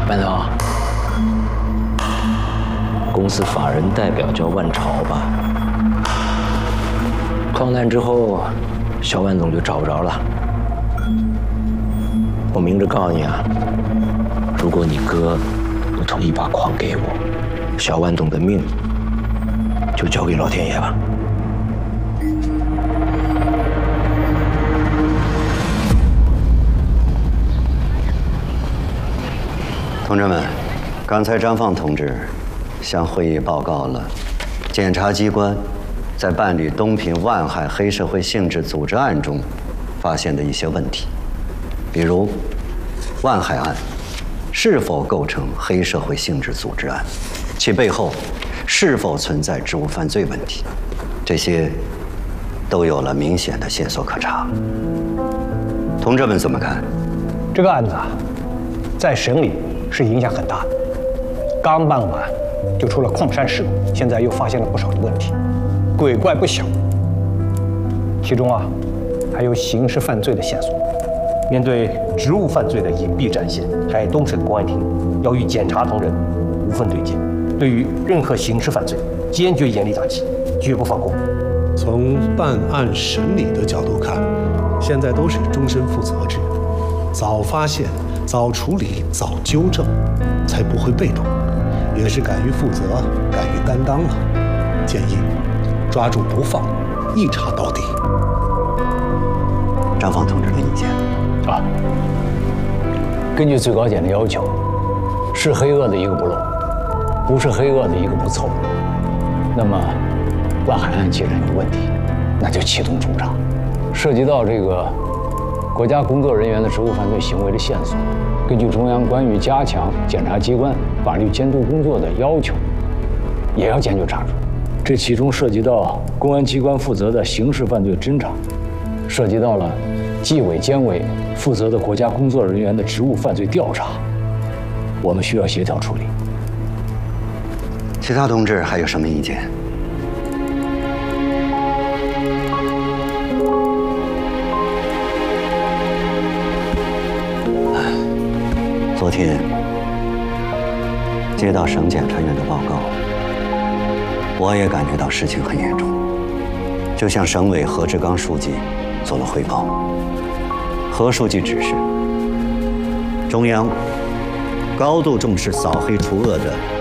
班总，公司法人代表叫万朝吧？矿难之后，小万总就找不着了。我明着告诉你啊，如果你哥不同意把矿给我，小万总的命就交给老天爷吧。 同志们，刚才张放同志向会议报告了检察机关在办理东平万海黑社会性质组织案中发现的一些问题，比如万海案是否构成黑社会性质组织案，其背后是否存在职务犯罪问题，这些都有了明显的线索可查。同志们怎么看？ 这个案子啊，在省里是影响很大的。刚办完就出了矿山事故，现在又发现了不少的问题，鬼怪不小。其中啊，还有刑事犯罪的线索。面对职务犯罪的隐蔽战线，海东省公安厅要与检察同仁无缝对接，对于任何刑事犯罪坚决严厉打击，绝不放过。 从办案审理的角度看，现在都是终身负责制，早发现、早处理、早纠正，才不会被动，也是敢于负责、敢于担当了。建议抓住不放，一查到底。 张放同志的意见啊，根据最高检的要求，是黑恶的一个不漏，不是黑恶的一个不凑。那么，万海案既然有问题，那就启动重查，涉及到这个国家工作人员的职务犯罪行为的线索，根据中央关于加强检察机关法律监督工作的要求，也要坚决查处。这其中涉及到公安机关负责的刑事犯罪侦查，涉及到了纪委监委负责的国家工作人员的职务犯罪调查，我们需要协调处理。 其他同志还有什么意见？昨天接到省检察院的报告，我也感觉到事情很严重，就向省委何志刚书记做了汇报。何书记指示，中央高度重视扫黑除恶的